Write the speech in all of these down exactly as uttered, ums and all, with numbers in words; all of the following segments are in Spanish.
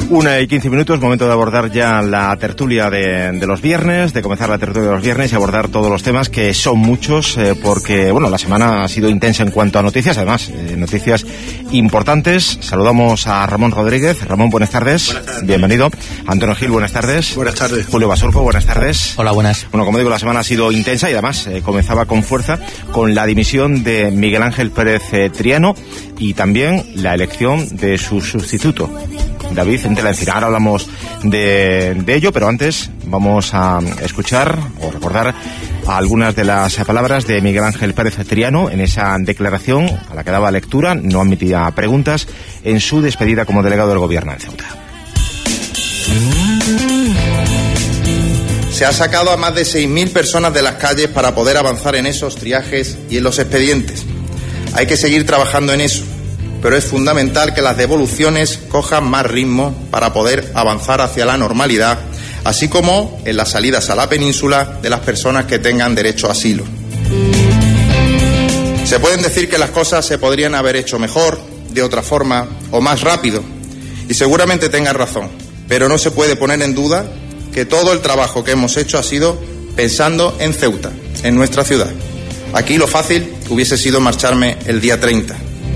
Una y quince minutos, momento de abordar ya la tertulia de, de los viernes, de comenzar la tertulia de los viernes y abordar todos los temas, que son muchos, eh, porque, bueno, la semana ha sido intensa en cuanto a noticias, además, eh, noticias importantes. Saludamos a Ramón Rodríguez. Ramón, buenas tardes. Buenas tardes. Bienvenido. Antonio Gil, buenas tardes. Buenas tardes. Julio Basurco, buenas tardes. Hola, buenas. Bueno, como digo, la semana ha sido intensa y además eh, comenzaba con fuerza con la dimisión de Miguel Ángel Pérez eh, Triano y también la elección de su sustituto, David de la Encina. Ahora hablamos de, de ello, pero antes vamos a escuchar o recordar algunas de las palabras de Miguel Ángel Pérez Triano en esa declaración a la que daba lectura, no admitía preguntas, en su despedida como delegado del Gobierno en Ceuta. Se ha sacado a más de seis mil personas de las calles para poder avanzar en esos triajes y en los expedientes. Hay que seguir trabajando en eso, pero es fundamental que las devoluciones cojan más ritmo para poder avanzar hacia la normalidad, así como en las salidas a la península de las personas que tengan derecho a asilo. Se pueden decir que las cosas se podrían haber hecho mejor, de otra forma o más rápido, y seguramente tengan razón, pero no se puede poner en duda que todo el trabajo que hemos hecho ha sido pensando en Ceuta, en nuestra ciudad. Aquí lo fácil hubiese sido marcharme el día treinta.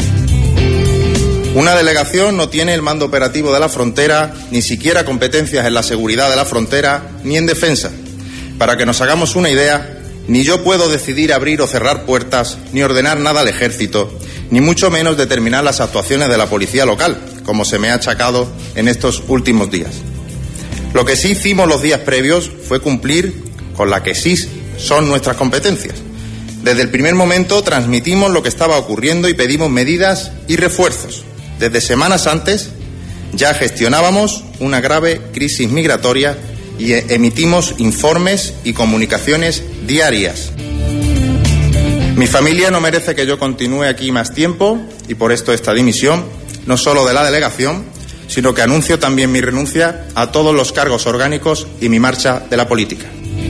Una delegación no tiene el mando operativo de la frontera, ni siquiera competencias en la seguridad de la frontera, ni en defensa. Para que nos hagamos una idea, ni yo puedo decidir abrir o cerrar puertas, ni ordenar nada al ejército, ni mucho menos determinar las actuaciones de la policía local, como se me ha achacado en estos últimos días. Lo que sí hicimos los días previos fue cumplir con la que sí son nuestras competencias. Desde el primer momento transmitimos lo que estaba ocurriendo y pedimos medidas y refuerzos. Desde semanas antes ya gestionábamos una grave crisis migratoria y emitimos informes y comunicaciones diarias. Mi familia no merece que yo continúe aquí más tiempo y por esto esta dimisión, no solo de la delegación, sino que anuncio también mi renuncia a todos los cargos orgánicos y mi marcha de la política.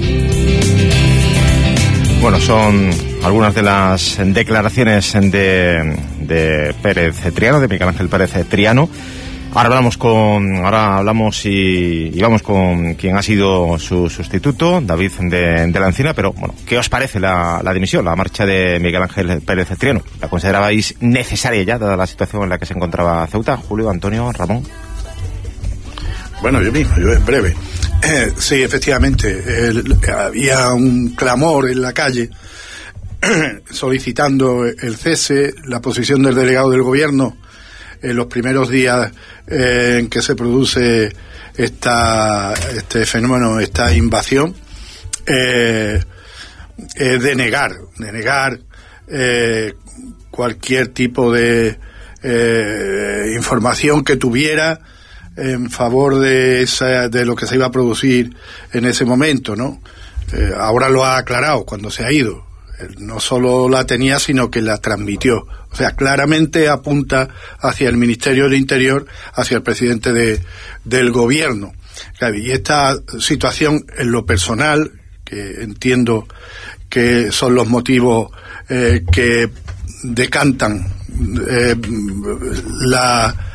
Bueno, son algunas de las declaraciones de, de Pérez Triano, de Miguel Ángel Pérez Triano. Ahora hablamos con, ahora hablamos y, y vamos con quien ha sido su sustituto, David de, de la Encina, pero bueno, ¿qué os parece la, la dimisión, la marcha de Miguel Ángel Pérez Triano? ¿La considerabais necesaria ya, dada la situación en la que se encontraba Ceuta? Julio, Antonio, Ramón. Bueno, yo mismo, yo en breve. Eh, sí, efectivamente, el, había un clamor en la calle solicitando el cese, la posición del delegado del gobierno en los primeros días eh, en que se produce esta, este fenómeno, esta invasión, eh, eh, de negar, de negar eh, cualquier tipo de eh, información que tuviera en favor de esa, de lo que se iba a producir en ese momento, ¿no? Eh, ahora lo ha aclarado cuando se ha ido. Él no solo la tenía, sino que la transmitió. O sea, claramente apunta hacia el Ministerio del Interior, hacia el presidente de, del gobierno. Y esta situación, en lo personal, que entiendo que son los motivos eh, que decantan eh, la